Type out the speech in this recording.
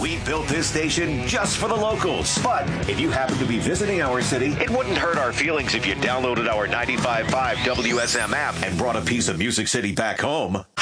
We built this station just for the locals. But if you happen to be visiting our city, it wouldn't hurt our feelings if you downloaded our 95.5 WSM app and brought a piece of Music City back home.